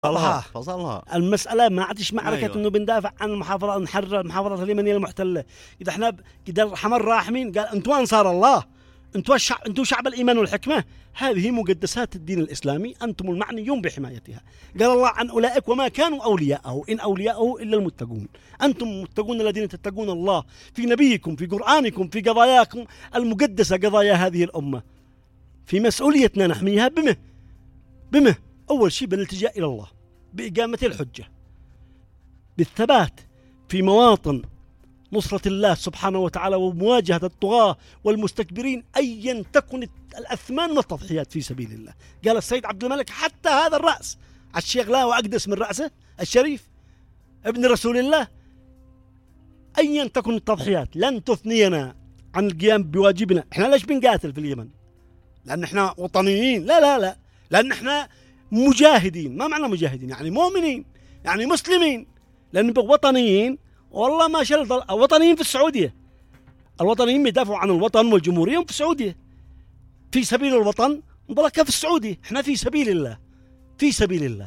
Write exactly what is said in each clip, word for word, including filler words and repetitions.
فصلها فصلها المسألة ما عادش معركة أيوة. إنه بندافع عن المحافظة، نحرر المحافظة اليمنية المحتلة. إذا إحنا كده الرحمن الراحمين قال أنتوا أنصار الله، أنتوا الشعب، أنتوا شعب الإيمان والحكمة، هذه مقدسات الدين الإسلامي، أنتم المعنيون بحمايتها. قال الله عن أولئك وما كانوا أولياءه إن أولياءه إلا المتقون. أنتم المتقون الذين تتقون الله في نبيكم، في قرآنكم، في قضاياكم المقدسة، قضايا هذه الأمة، في مسؤوليتنا نحميها بمه بمه أول شيء بالالتجاء إلى الله، بإقامة الحجة، بالثبات في مواطن نصرة الله سبحانه وتعالى، ومواجهة الطغاة والمستكبرين أيا تكن الأثمان والتضحيات في سبيل الله. قال السيد عبد الملك حتى هذا الرأس الشيخ لا وأقدس من رأسه الشريف ابن رسول الله، أيا تكن التضحيات لن تثنينا عن القيام بواجبنا. احنا ليش بنقاتل في اليمن؟ لأن احنا وطنيين؟ لا لا لا، لأن احنا مجاهدين. ما معنى مجاهدين؟ يعني مؤمنين، يعني مسلمين. لأن وطنيين والله ما شل وطنيين في السعودية، الوطنيين يدافعوا عن الوطن والجمهورية في السعودية، في سبيل الوطن مباركة في السعودية. احنا في سبيل الله، في سبيل الله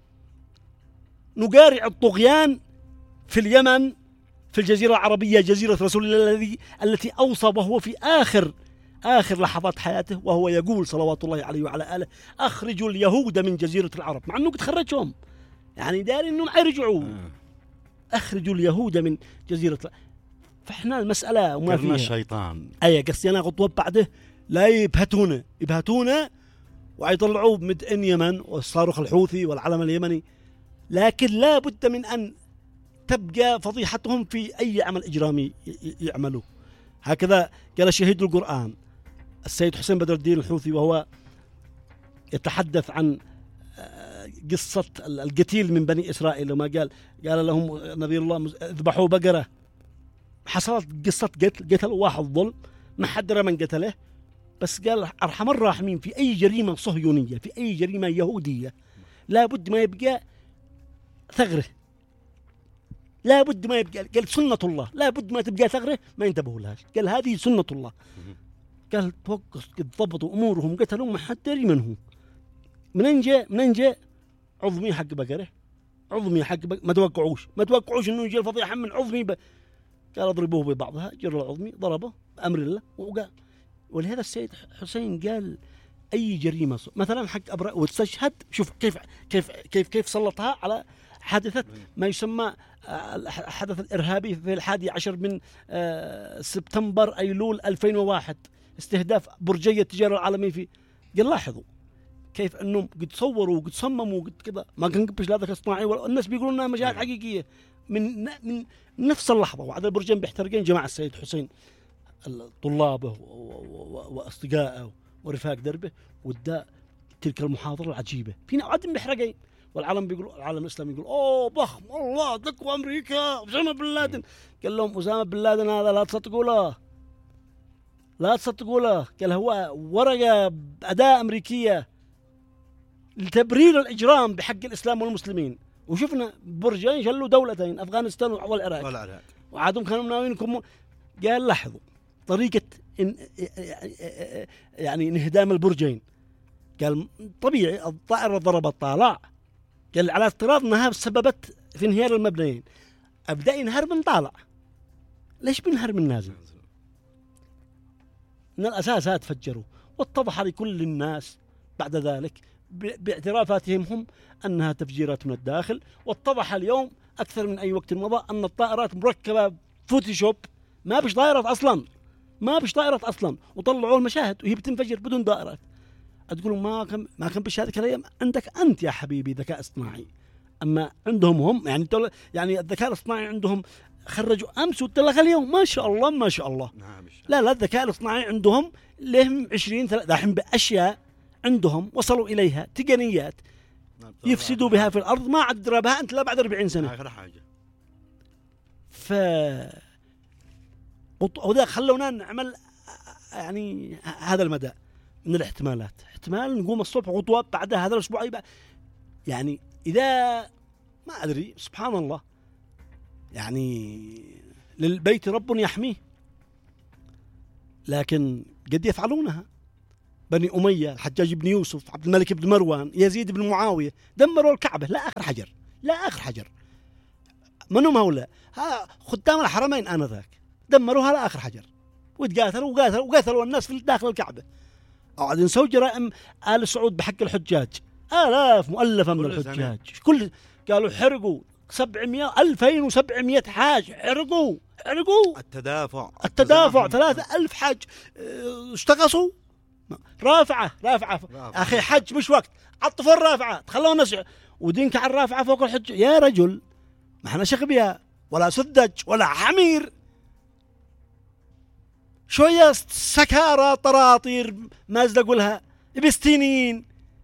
نقارع الطغيان في اليمن، في الجزيرة العربية، جزيرة رسول الله الذي التي أوصى وهو في آخر آخر لحظات حياته وهو يقول صلوات الله عليه وعلى آله: أخرجوا اليهود من جزيرة العرب. مع أنه قد خرجهم، يعني داري أنهم حيرجعوا. أخرجوا اليهود من جزيرة العرب. فإحنا المسألة وما فيها الشيطان أي قصدي أنا خطوة بعده لا يبهتونا يبهتونا ويطلعوا مدئن يمن والصاروخ الحوثي والعلم اليمني، لكن لا بد من أن تبقى فضيحتهم في أي عمل إجرامي يعملوه. هكذا قال شهيد القرآن السيد حسين بدر الدين الحوثي وهو يتحدث عن قصة القتيل من بني إسرائيل، وما قال قال لهم نبي الله اذبحوا بقرة. حصلت قصة قتل قتل واحد ظلم، ما حد درى من قتله، بس قال أرحم الراحمين في أي جريمة صهيونية، في أي جريمة يهودية لا بد ما يبقى ثغره، لا بد ما يبقى، قال سنة الله لا بد ما تبقى ثغره ما ينتبهوا لها. قال هذه سنة الله. قال توقف قد ضبطوا أمورهم قتلوا ما حد دري من هو. منين جاء منين جاء عظمي حق بقرة، عظمي حق بقرة. ما توقعوش ما توقعوش إنه يجي الفضيحة من عظمي ب... قال اضربوه ببعضها، جر العظمي ضربه بأمر الله وقال. ولهذا السيد حسين قال أي جريمة مثلا حق أبرأ وتستشهد، شوف كيف كيف كيف كيف سلطها على حادثة ما يسمى الحدث الإرهابي في الحادي عشر من سبتمبر أيلول ألفين وواحد، استهداف برجية التجارة العالمية في. قال لاحظوا كيف أنهم قد صوروا وقد صمموا وقد كذا، ما كان قبش لا ذكاء اصطناعي والناس بيقولون أنها مشاهد حقيقية من من نفس اللحظة. وعد البرجين بيحترقين جماعة السيد حسين طلابه وأصدقائه ورفاق دربه، ودا تلك المحاضرة العجيبة فينا عدم محرقين، والعالم بيقول العالم الإسلامي يقول أوه ضخم الله تقوى أمريكا أسامة بن لادن. قال لهم أسامة بن لادن هذا لا تصدقوا له، لا تصدقوا له. قال هو ورقة أداة أمريكية لتبرير الإجرام بحق الإسلام والمسلمين. وشفنا برجين شلوا دولتين أفغانستان والعراق وعادهم كانوا ناويينكم. قال لاحظوا طريقة إن يعني انهدام البرجين. قال طبيعي الطائرة ضربت طالع، قال على افتراض أنها سببت في انهيار المبنيين، أبدأ ينهر من طالع. ليش بينهر من نازل؟ من الأساسات فجروا. واتضح لكل الناس بعد ذلك باعترافاتهم هم أنها تفجيرات من الداخل. واتضح اليوم أكثر من أي وقت مضى أن الطائرات مركبة فوتوشوب، ما بش طائرات أصلا، ما بش طائرات أصلا، وطلعوا المشاهد وهي بتنفجر بدون طائرات. تقولوا ما كان ما كان بش هذا الكلام. عندك أنت يا حبيبي ذكاء اصطناعي، أما عندهم هم يعني يعني الذكاء الاصطناعي عندهم خرجوا أمس وتلقى اليوم ما شاء الله ما شاء الله. لا لا الذكاء الاصطناعي عندهم لهم عشرين ثلاثة دحين بأشياء عندهم وصلوا إليها تقنيات يفسدوا بها في الأرض ما عاد دربها أنت لا بعد أربعين سنة. آخر حاجة ف وده خلونا نعمل يعني هذا المدى من الاحتمالات. احتمال نقوم الصبح خطوة بعد هذا الأسبوع يبقى يعني إذا ما أدري سبحان الله يعني للبيت رب يحميه، لكن قد يفعلونها بني أمية، الحجاج بن يوسف، عبد الملك بن مروان، يزيد بن معاوية، دمروا الكعبة لا آخر حجر، لا آخر حجر. من هم هؤلاء؟ ها خدام الحرمين آنذاك دمروها لا آخر حجر، وتقاتلوا وقاتلوا وقاتلوا الناس في داخل الكعبة. أقعد نسوي جرائم آل سعود بحق الحجاج، آلاف مؤلفة من الحجاج كل قالوا حرقوا سبعمائة ألفين وسبعمائة حاج، حرقوا حرقوا التدافع التدافع ثلاثة ألف حاج اشتغصوا. رافعة رافعة أخي حج مش وقت، عطفوا الرافعة تخلوا الناس ودينك على الرافعة فوق الحج يا رجل. ما احنا شغبية ولا سذج ولا حمير، شوية سكارة طراطير ما زلقوا لها بستينين،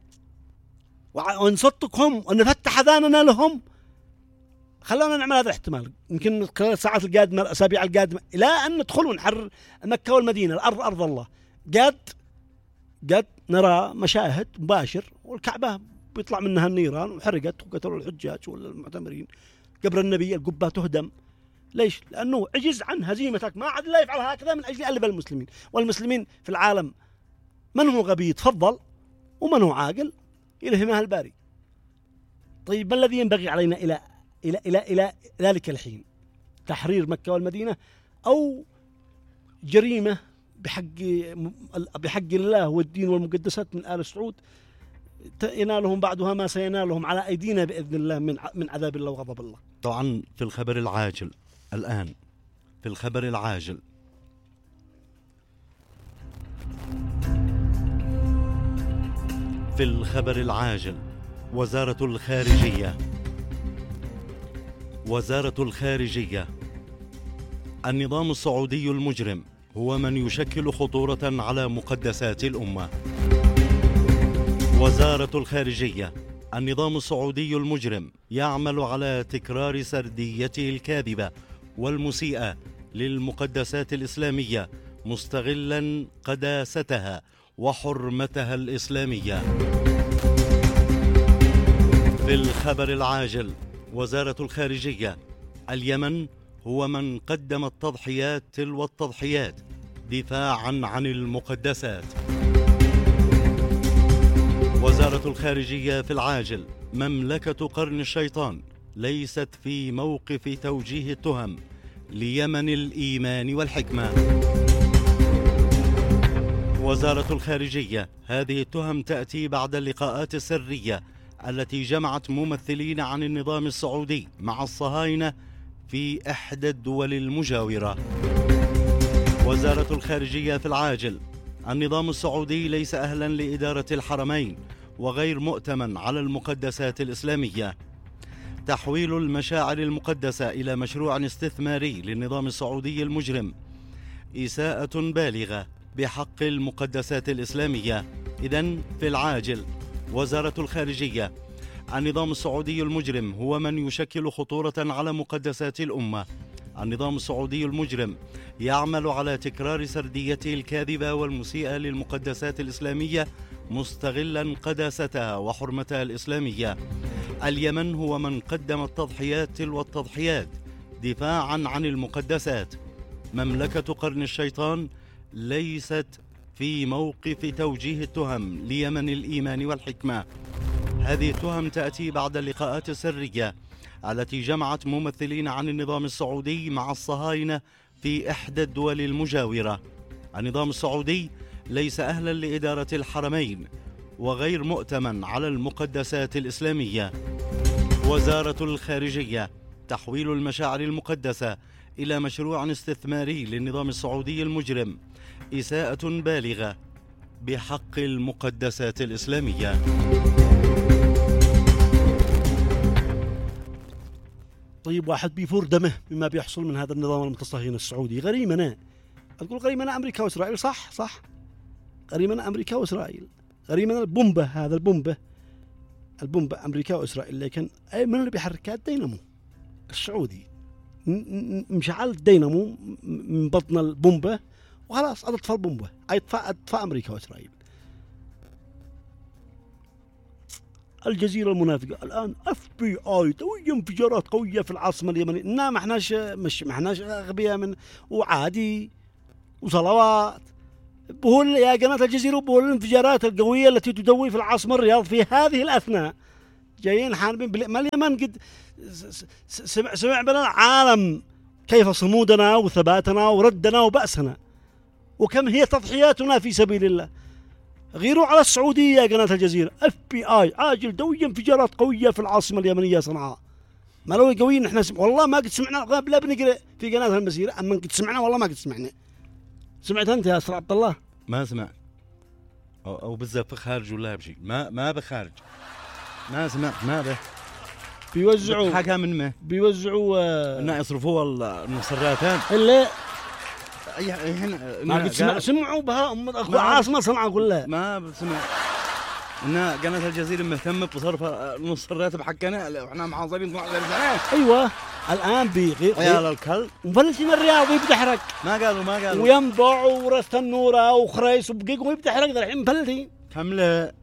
ونصدقهم ونفتح أذاننا لهم. خلونا نعمل هذا الاحتمال يمكن خلال الساعات القادمة الأسابيع القادمة إلى أن ندخل ونحرر مكة والمدينة، الأرض أرض الله. قد قد نرى مشاهد مباشر والكعبة بيطلع منها النيران وحرقت وقتلوا الحجاج ولا المعتمرين، قبر النبي القبة تهدم. ليش؟ لأنه عجز عن هزيمتك، ما عاد لا يفعل هكذا من أجل يألف المسلمين. والمسلمين في العالم من هو غبي يتفضل ومن هو عاقل يلهمها الباري. طيب ما الذي ينبغي علينا إلى إلى إلى إلى ذلك الحين؟ تحرير مكة والمدينة أو جريمة بحق بحق الله والدين والمقدسات من آل سعود ينالهم بعدها ما سينالهم على أيدينا بإذن الله من من عذاب الله وغضب الله. طبعا في الخبر العاجل الآن، في الخبر العاجل في الخبر العاجل وزارة الخارجية وزارة الخارجية النظام السعودي المجرم هو من يشكل خطورة على مقدسات الأمة. وزارة الخارجية النظام السعودي المجرم يعمل على تكرار سرديته الكاذبة والمسيئة للمقدسات الإسلامية، مستغلا قداستها وحرمتها الإسلامية. في الخبر العاجل وزارة الخارجية اليمن هو من قدم التضحيات تلو التضحيات دفاعا عن المقدسات. وزارة الخارجية في العاجل مملكة قرن الشيطان ليست في موقف توجيه التهم ليمن الإيمان والحكمة. وزارة الخارجية هذه التهم تأتي بعد اللقاءات السرية التي جمعت ممثلين عن النظام السعودي مع الصهاينة في إحدى الدول المجاورة. وزارة الخارجية في العاجل النظام السعودي ليس أهلا لإدارة الحرمين وغير مؤتمن على المقدسات الإسلامية. تحويل المشاعر المقدسة إلى مشروع استثماري للنظام السعودي المجرم إساءة بالغة بحق المقدسات الإسلامية. إذن في العاجل وزارة الخارجية النظام السعودي المجرم هو من يشكل خطورة على مقدسات الأمة. النظام السعودي المجرم يعمل على تكرار سرديته الكاذبة والمسيئة للمقدسات الإسلامية، مستغلا قداستها وحرمتها الإسلامية. اليمن هو من قدم التضحيات تلو التضحيات دفاعا عن المقدسات. مملكة قرن الشيطان ليست في موقف توجيه التهم ليمن الإيمان والحكمة. هذه التهم تأتي بعد اللقاءات السرية التي جمعت ممثلين عن النظام السعودي مع الصهاينة في إحدى الدول المجاورة. النظام السعودي ليس أهلا لإدارة الحرمين وغير مؤتمن على المقدسات الإسلامية. وزارة الخارجية تحويل المشاعر المقدسة إلى مشروع استثماري للنظام السعودي المجرم إساءة بالغة بحق المقدسات الإسلامية. طيب واحد بيفور دمه مما بيحصل من هذا النظام المتصهين السعودي. غريمنا تقول غريمنا أمريكا وإسرائيل، صح صح غريمنا أمريكا وإسرائيل، غريمنا البومبة، هذا البومبة البومبة أمريكا وإسرائيل. لكن أي من اللي بيحركها؟ الدينامو السعودي. مشعل الدينامو من بطن البومبة وخلاص أطفى البومبة، أطفى أطفى أمريكا وإسرائيل. الجزيرة المنافقة الآن اف بي اي توي انفجارات قوية في العاصمة اليمنية. لا ما احناش مش ما احناش أغبياء من وعادي وصلوات بقول يا قناة الجزيرة، بقول الانفجارات القوية التي تدوي في العاصمة الرياض في هذه الأثناء جايين حاربين بال... ما اليمن قد سمع سمع بنا العالم كيف صمودنا وثباتنا وردنا وبأسنا، وكم هي تضحياتنا في سبيل الله. غيروا على السعودية يا قناة الجزيرة، اف بي اي عاجل دوي انفجارات قوية في العاصمة اليمنية صنعاء. ما لو قويين احنا سم... والله ما قد سمعنا لا بنقرأ في قناة المسيرة، اما قد سمعنا والله ما قد سمعنا. سمعت انت يا استاذ عبد الله؟ ما سمعت، او, أو بالذات بخارج ولا بشيء، ما ما بخارج، ما سمعت. ما به بيوزعوا حكى من ما بيوزعوا آه انه يصرفوها المسراتين اللي اي الحين ما قد سمع سمعوا بها ام العاصمة صنعاء كلها. ما بسمع ان قناة الجزيرة مهتمة بصرف نص الراتب حقنا واحنا محاصرين اثنا عشر سنة. ايوه الان بغير يا الكلب مفلسين الرياض ويبتحرق. ما قالوا ما قالوا وينبع ورث النورة وخريس وبقيق ويبتحرق الحين مفلسين كمله.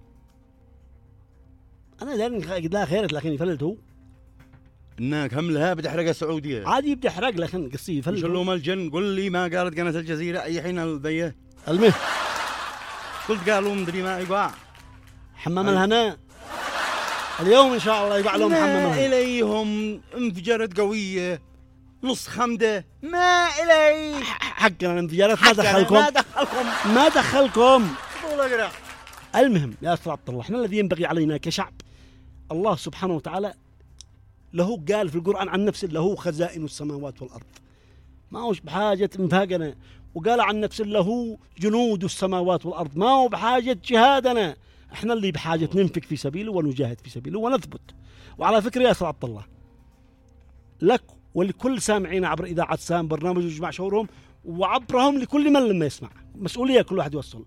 انا داري قد لا خيرت لكن يفلتوا انها كملها بتحرق السعودية عادي بتحرق لكن قصي يفلتوا. شلو ملجن قل لي ما قالت قناة الجزيرة اي حين البيه المه قلت قالوا مدري ما يقع حمام الهناء اليوم ان شاء الله يقع لهم حمام الهناء. اليهم انفجارات قوية نص خمدة ما إلي حقنا الانفجارات ما دخلكم ما دخلكم ما دخلكم. والله المهم يا أستاذ عبد الله، احنا الذي ينبغي علينا كشعب، الله سبحانه وتعالى له قال في القرآن عن نفسه له خزائن السماوات والأرض، ما هوش بحاجة انفاقنا، وقال عن نفسه له جنود السماوات والأرض، ما هو بحاجة جهادنا، احنا اللي بحاجة ننفق في سبيله ونجاهد في سبيله ونثبت. وعلى فكرة يا أستاذ عبد الله، لك ولكل سامعين عبر إذاعة سام برنامج يجمع شعورهم، وعبرهم لكل من لما يسمع، مسؤولية كل واحد يوصل.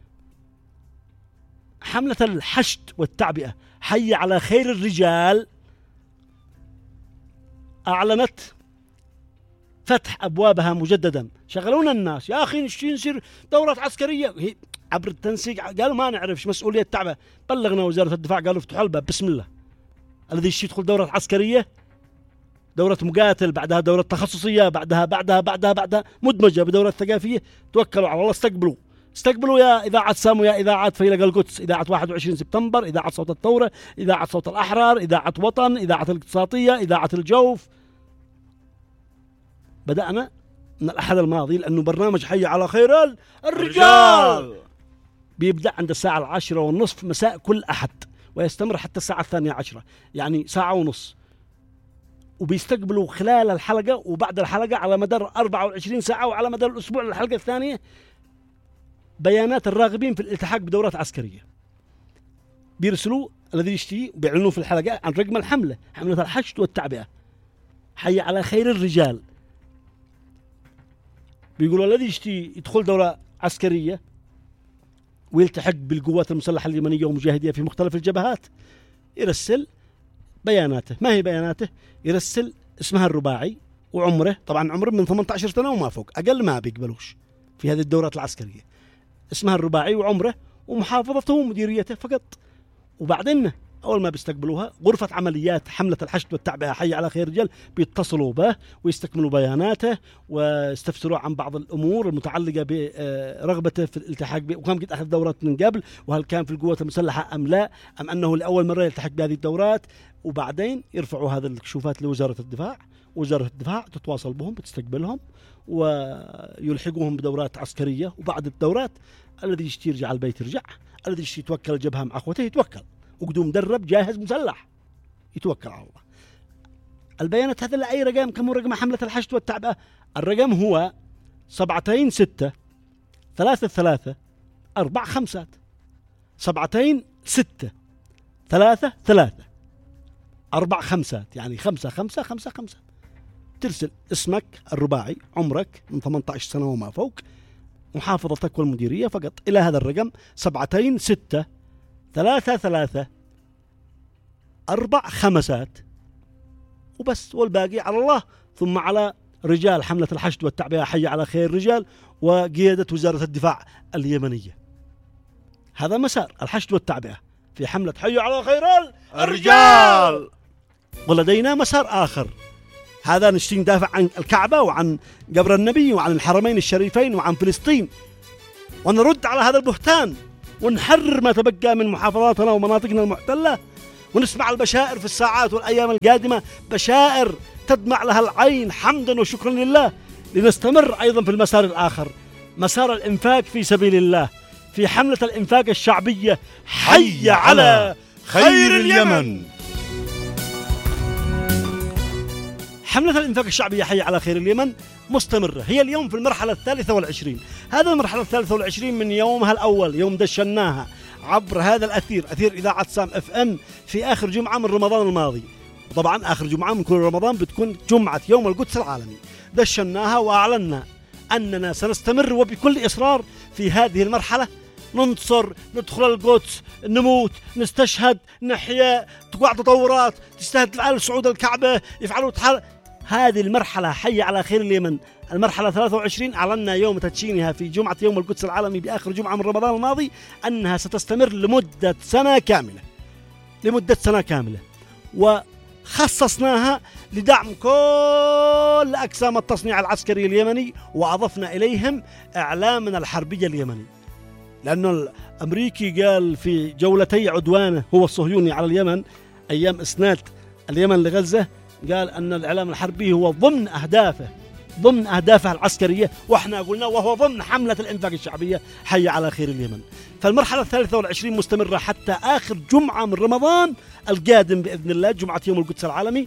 حملة الحشد والتعبئة حي على خير الرجال أعلنت فتح أبوابها مجددا. شغلونا الناس يا أخي نشتي نصير دورة عسكرية عبر التنسيق، قالوا ما نعرفش مسؤولية التعبئة. بلغنا وزارة الدفاع قالوا افتحوا الباب بسم الله، الذي يشتي يدخل دورة عسكرية، دورة مقاتل، بعدها دورة تخصصية، بعدها بعدها بعدها بعدها مدمجة بدورة ثقافية، توكلوا على الله، استقبلوا استقبلوا يا إذاعة سام ويا إذاعة فيلق القدس، إذاعة واحد وعشرين سبتمبر، إذاعة صوت الثورة، إذاعة صوت الأحرار، إذاعة وطن، إذاعة الاقتصادية، إذاعة الجوف. بدأنا من الأحد الماضي لأنه برنامج حي على خير الرجال بيبدأ عند الساعة العاشرة والنصف مساء كل أحد ويستمر حتى الساعة الثانية عشرة، يعني ساعة ونص، وبيستقبلوا خلال الحلقة وبعد الحلقة على مدار أربعة وعشرين ساعة وعلى مدار الأسبوع الحلقة الثانية بيانات الراغبين في الالتحاق بدورات عسكرية. بيرسلوا الذي يشتي وبيعلنوا في الحلقة عن رقم الحملة، حملة الحشد والتعبئة حي على خير الرجال. بيقولوا الذي يشتي يدخل دورة عسكرية ويلتحق بالقوات المسلحة اليمنية ومجاهديها في مختلف الجبهات يرسل بياناته. ما هي بياناته؟ يرسل اسمها الرباعي وعمره، طبعا عمره من ثمانية عشر سنة وما فوق، أقل ما بيقبلوش في هذه الدورات العسكرية. اسمها الرباعي وعمره ومحافظته ومديريته فقط. وبعدين أول ما بيستقبلوها غرفة عمليات حملة الحشد والتعبئة حي على خير الرجال بيتصلوا به ويستكملوا بياناته ويستفسروا عن بعض الأمور المتعلقة برغبته في الالتحاق به، وكم قد أخذ دورات من قبل، وهل كان في القوات المسلحة أم لا، أم أنه لأول مرة يلتحق بهذه الدورات. وبعدين يرفعوا هذه الكشوفات لوزارة الدفاع، وزارة الدفاع تتواصل بهم بتستقبلهم ويلحقوهم بدورات عسكرية. وبعد الدورات الذي يشتي يرجع البيت يرجع، الذي يشتي يتوكل الجبهة مع أخوته يتوكل، وقدوم مدرب جاهز مسلح يتوكل على الله. البيانات هذا لأي رقم؟ كم هو رقم حملة الحشد والتعبئة؟ الرقم هو سبعتين ستة ثلاثة ثلاثة أربع خمسات، سبعتين ستة ثلاثة ثلاثة أربع خمسات، يعني خمسة خمسة خمسة خمسة. ترسل اسمك الرباعي، عمرك من ثمانية عشر سنة وما فوق، محافظتك والمديرية فقط إلى هذا الرقم سبعتين ستة ثلاثة ثلاثة أربع خمسات وبس، والباقي على الله. ثم على رجال حملة الحشد والتعبئة حي على خير الرجال وقيادة وزارة الدفاع اليمنية. هذا مسار الحشد والتعبئة في حملة حي على خير الرجال. ولدينا مسار آخر، هذا نشتي ندافع عن الكعبة وعن قبر النبي وعن الحرمين الشريفين وعن فلسطين. ونرد على هذا البهتان، ونحرر ما تبقى من محافظاتنا ومناطقنا المحتلة، ونسمع البشائر في الساعات والأيام القادمة، بشائر تدمع لها العين حمدا وشكرا لله، لنستمر أيضا في المسار الآخر، مسار الإنفاق في سبيل الله، في حملة الإنفاق الشعبية حي على خير اليمن. حملة الإنفاق الشعبية حي على خير اليمن مستمرة، هي اليوم في المرحلة الثالثة والعشرين. هذا المرحلة الثالثة والعشرين من يومها الأول، يوم دشناها عبر هذا الأثير، أثير إذاعة سام اف ام، في آخر جمعة من رمضان الماضي. وطبعا آخر جمعة من كل رمضان بتكون جمعة يوم القدس العالمي. دشناها وأعلنا أننا سنستمر وبكل إصرار في هذه المرحلة، ننتصر، ندخل القدس، نموت، نستشهد، نحيا، تقع تطورات، تستهدف العالم صعود الكعبة، يفعلوا تحال. هذه المرحلة حي على خير اليمن، المرحلة ثلاثة وعشرين، أعلنا يوم تدشينها في جمعة يوم القدس العالمي بآخر جمعة من رمضان الماضي أنها ستستمر لمدة سنة كاملة، لمدة سنة كاملة، وخصصناها لدعم كل أقسام التصنيع العسكري اليمني، وأضفنا إليهم إعلامنا الحربي اليمني، لأنه الأمريكي قال في جولتي عدوانه هو الصهيوني على اليمن أيام إسناد اليمن لغزة، قال أن الإعلام الحربي هو ضمن أهدافه ضمن أهدافه العسكرية، وإحنا قلنا وهو ضمن حملة الإنفاق الشعبية حي على خير اليمن. فالمرحلة الثالثة والعشرين مستمرة حتى آخر جمعة من رمضان القادم بإذن الله، جمعة يوم القدس العالمي،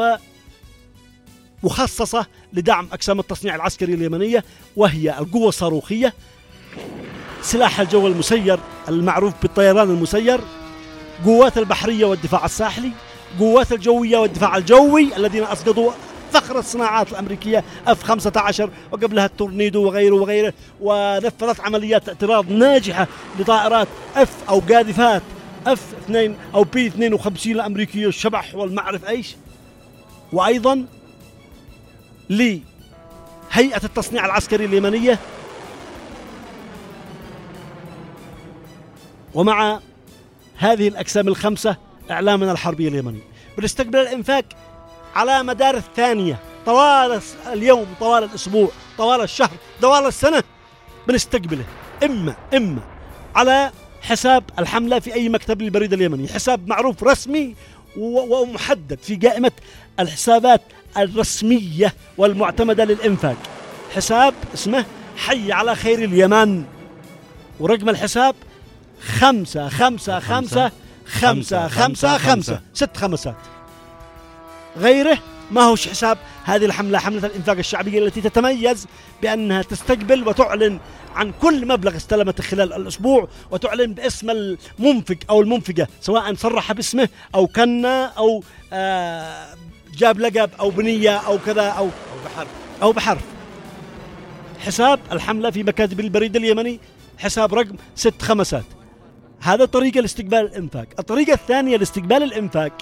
ومخصصة لدعم أقسام التصنيع العسكري اليمنية، وهي القوة الصاروخية، سلاح الجو المسير المعروف بالطيران المسير، قوات البحرية والدفاع الساحلي، قوات الجوية والدفاع الجوي الذين أسقطوا فخر الصناعات الأمريكية اف خمسة عشر وقبلها التورنيدو وغيره وغيره، ونفذت عمليات اعتراض ناجحة لطائرات اف أو قاذفات اف اثنين أو بي اثنين وخمسين الأمريكية، الشبح والمعرف ايش. وأيضا لهيئة التصنيع العسكري اليمنية، ومع هذه الأقسام الخمسة إعلامنا الحربي اليمني بنستقبل الإنفاق على مدار الثانية، طوال اليوم، طوال الأسبوع، طوال الشهر، طوال السنة، بنستقبله إما إما على حساب الحملة في أي مكتب للبريد اليمني، حساب معروف رسمي ومحدد في قائمة الحسابات الرسمية والمعتمدة للإنفاق، حساب اسمه حي على خير اليمن، ورقم الحساب خمسة خمسة خمسة خمسة خمسة خمسة، ست خمسات. غيره ما هوش حساب هذه الحملة، حملة الإنفاق الشعبية التي تتميز بأنها تستقبل وتعلن عن كل مبلغ استلمته خلال الأسبوع، وتعلن باسم المنفق أو المنفقة، سواء صرح باسمه أو كنا أو آه جاب لقب أو بنية أو كذا أو أو بحرف أو بحرف. حساب الحملة في مكاتب البريد اليمني حساب رقم ست خمسات. هذا طريقة لاستقبال الإنفاق. الطريقة الثانية لاستقبال الإنفاق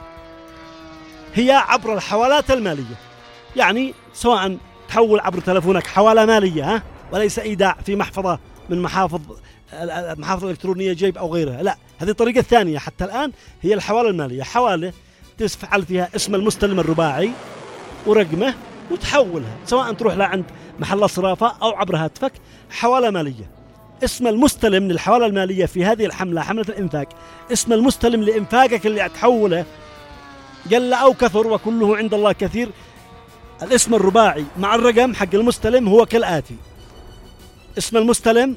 هي عبر الحوالات المالية، يعني سواء تحول عبر تلفونك حوالة مالية ها، وليس إيداع في محفظة من محافظ المحافظ الإلكترونية جيب أو غيرها، لا، هذه الطريقة الثانية حتى الآن هي الحوالة المالية، حوالة تفعل فيها اسم المستلم الرباعي ورقمه وتحولها، سواء تروح لعند محل الصرافة أو عبر هاتفك، حوالة مالية. اسم المستلم للحوالة المالية في هذه الحملة، حملة الإنفاق، اسم المستلم لإنفاقك اللي تحوله قل أو كثر وكله عند الله كثير، الاسم الرباعي مع الرقم حق المستلم هو كالآتي: اسم المستلم،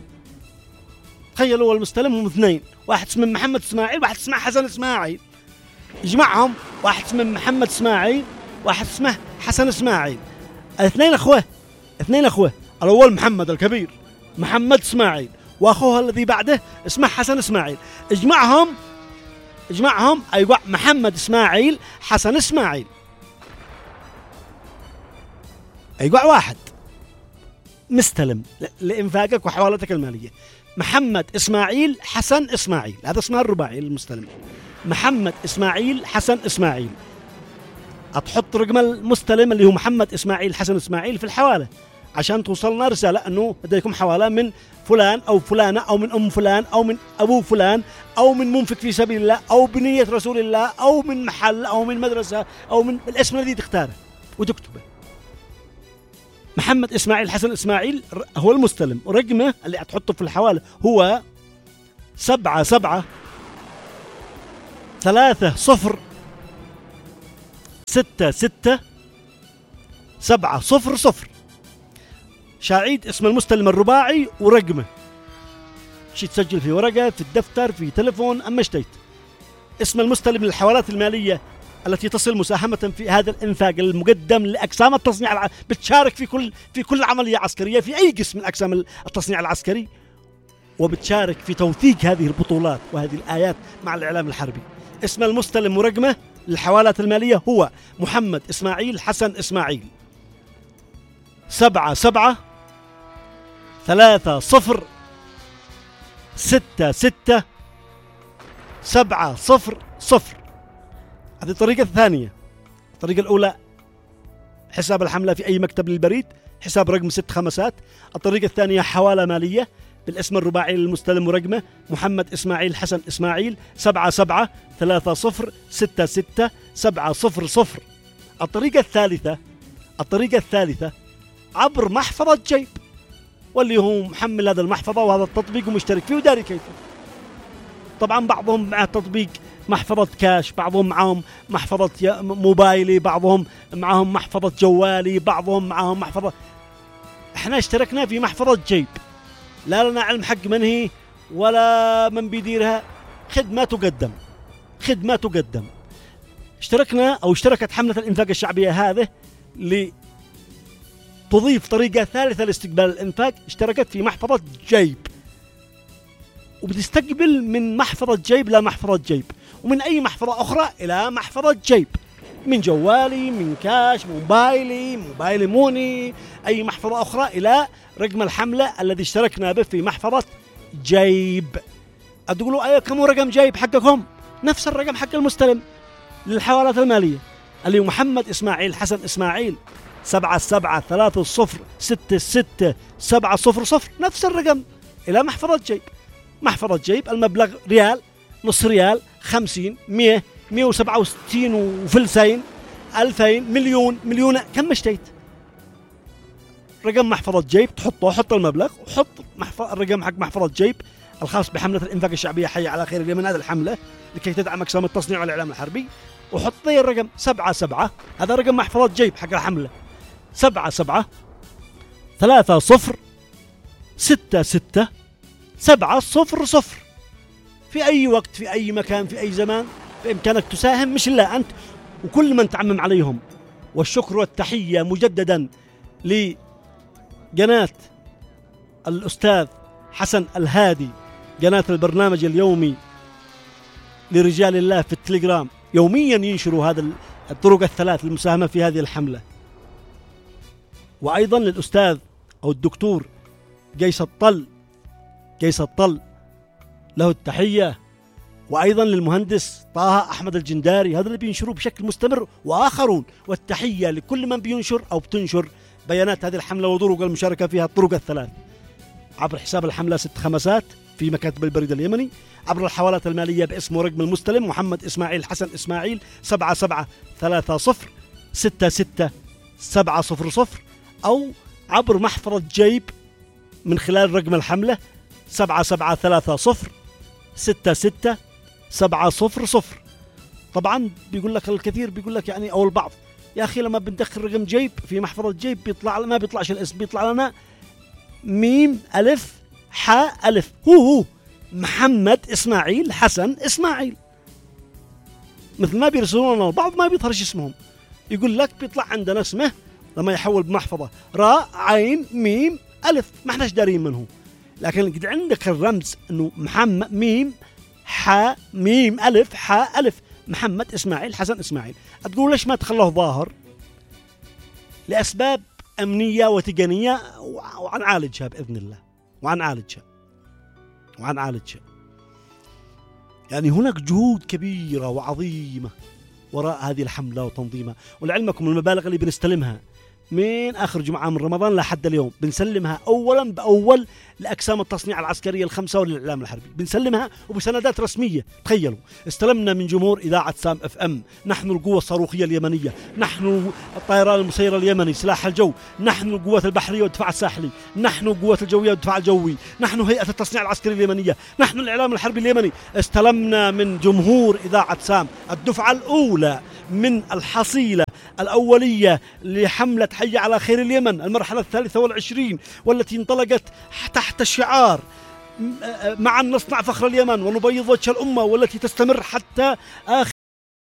تخيلوا المستلم هم اثنين، واحد اسمه محمد إسماعيل، واحد اسمه حسن إسماعيل، يجمعهم واحد اسمه محمد إسماعيل، واحد اسمه حسن إسماعيل، الاثنين أخوه، اثنين أخوه، الأول محمد الكبير، محمد إسماعيل، وأخوه الذي بعده اسمه حسن إسماعيل، اجمعهم اجمعهم أيوة محمد إسماعيل حسن إسماعيل، أيوة واحد مستلم لإنفاقك وحوالتك المالية، محمد إسماعيل حسن إسماعيل، هذا اسمه الرباعي المستلم، محمد إسماعيل حسن إسماعيل. أتحط رقم المستلم اللي هو محمد إسماعيل حسن إسماعيل في الحوالة عشان توصلنا رسالة أنه لديكم حوالة من فلان أو فلانة أو من أم فلان أو من أبو فلان أو من منفق في سبيل الله أو بنية رسول الله أو من محل أو من مدرسة أو من الاسم الذي تختاره وتكتبه. محمد إسماعيل حسن إسماعيل هو المستلم، ورقمه اللي هتحطه في الحوالة هو سبعة سبعة ثلاثة صفر ستة ستة سبعة صفر صفر. شاعيد اسم المستلم الرباعي ورقمه، شي تسجل في ورقة، في الدفتر، في تلفون، أما اشتيت. اسم المستلم للحوالات المالية التي تصل مساهمة في هذا الإنفاق المقدم لأقسام التصنيع الع... بتشارك في كل في كل عملية عسكرية في أي قسم من أقسام التصنيع العسكري، وبتشارك في توثيق هذه البطولات وهذه الآيات مع الإعلام الحربي. اسم المستلم ورقمه للحوالات المالية هو محمد إسماعيل حسن إسماعيل. سبعة سبعة ثلاثة صفر ستة ستة سبعة صفر صفر. هذه الطريقة الثانية. الطريقة الأولى حساب الحملة في أي مكتب للبريد، حساب رقم ست خمسات. الطريقة الثانية حوالة مالية بالاسم الرباعي للمستلم ورقمه محمد إسماعيل حسن إسماعيل سبعة سبعة ثلاثة صفر ستة ستة سبعة صفر صفر. الطريقة الثالثة الطريقة الثالثة عبر محفظة جيب، واللي هو محمل هذا المحفظة وهذا التطبيق ومشترك فيه وداري كيفه. طبعا بعضهم مع تطبيق محفظة كاش، بعضهم معهم محفظة موبايلي، بعضهم معهم محفظة جوالي، بعضهم معهم محفظة. احنا اشتركنا في محفظة جيب، لا لنا علم حق من هي ولا من بيديرها، خدمة تقدم خدمة تقدم. اشتركنا أو اشتركت حملة الإنفاق الشعبية هذه لتضيف طريقة ثالثة لاستقبال الإنفاق، اشتركت في محفظة جيب، وبتستقبل من محفظة جيب لا محفظة جيب، ومن أي محفظة أخرى إلى محفظة جيب، من جوالي، من كاش، موبايلي، موبايلي موني، أي محفظة أخرى إلى رقم الحملة الذي اشتركنا به في محفظة جيب. أتقولوا أيه كم رقم جيب حقكم؟ نفس الرقم حق المستلم للحوالات المالية اللي هو محمد إسماعيل حسن إسماعيل سبعة سبعة ثلاثة صفر ستة ستة سبعة صفر صفر، نفس الرقم إلى محفظة جيب. محفظة جيب المبلغ ريال، نص ريال، خمسين، مية، مية وسبعة وستين وفلسين، ألفين، مليون، مليون، كم اشتيت. رقم محفظة جيب تحطه، حط المبلغ وحط الرقم حق محفظة جيب الخاص بحملة الإنفاق الشعبية حي على خير اليمن، هذا الحملة لكي تدعم أقسام التصنيع والإعلام الحربي، وحط لي الرقم سبعة سبعة، هذا رقم محفظة جيب حق الحملة، سبعة سبعة ثلاثة صفر ستة ستة سبعة صفر صفر. في أي وقت، في أي مكان، في أي زمان بإمكانك تساهم، مش إلا أنت وكل من تعمم عليهم. والشكر والتحية مجددا لقناة الأستاذ حسن الهادي، قناة البرنامج اليومي لرجال الله في التليجرام، يوميا ينشروا هذا الطرق الثلاث للمساهمة في هذه الحملة. وأيضا للأستاذ أو الدكتور قيس الطل قيس الطل له التحية، وأيضا للمهندس طه أحمد الجنداري، هذا اللي بينشروه بشكل مستمر، وآخرون. والتحية لكل من بينشر أو بتنشر بيانات هذه الحملة وطرق المشاركة فيها الطرق الثلاث، عبر حساب الحملة ست خمسات في مكاتب البريد اليمني، عبر الحوالات المالية باسم ورقم المستلم محمد إسماعيل حسن إسماعيل سبعة سبعة ثلاثة صفر ستة ستة سبعة صفر صفر، أو عبر محفظة جيب من خلال رقم الحملة سبعة سبعة ثلاثة صفر ستة ستة سبعة صفر صفر. طبعا بيقول لك الكثير، بيقول لك يعني أو البعض، يا أخي لما بندخل رقم جيب في محفظة جيب بيطلع ما بيطلعش الاسم، بيطلع لنا ميم ألف حاء ألف، هو هو محمد إسماعيل حسن إسماعيل، مثل ما بيرسلون لنا البعض ما بيظهرش اسمهم، يقول لك بيطلع عندنا اسمه لما يحول بمحفظة راء عين ميم ألف، ما احناش دارين منه. لكن قد عندك الرمز انه محمد ميم حاء ميم ألف حاء ألف محمد إسماعيل حسن إسماعيل. تقول ليش ما تخلوه ظاهر؟ لأسباب أمنية وتقنية، وعنعالجها بإذن الله، وعنعالجها وعنعالجها يعني هناك جهود كبيرة وعظيمة وراء هذه الحملة وتنظيمها. ولعلمكم المبالغ اللي بنستلمها من آخر جمعة من رمضان لحد اليوم بنسلمها أولا بأول لأقسام التصنيع العسكرية الخمسة وللإعلام الحربي، بنسلمها وبسندات رسمية. تخيلوا استلمنا من جمهور إذاعة سام اف ام، نحن القوة الصاروخية اليمنية، نحن الطيران المسير اليمني، سلاح الجو، نحن القوات البحرية والدفاع الساحلي، نحن القوات الجوية والدفاع الجوي، نحن هيئة التصنيع العسكري اليمنية، نحن الإعلام الحربي اليمني. استلمنا من جمهور إذاعة سام الدفعة الأولى من الحصيلة الأولية لحملة حي على خير اليمن، المرحلة الثالثة والعشرين، والتي انطلقت تحت شعار معا نصنع فخر اليمن ونبيض وجه الأمة، والتي تستمر حتى آخر